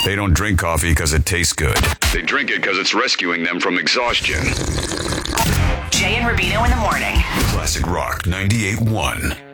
They don't drink coffee because it tastes good. They drink it because it's rescuing them from exhaustion. Jay and Rubino in the morning. Classic Rock 98.1.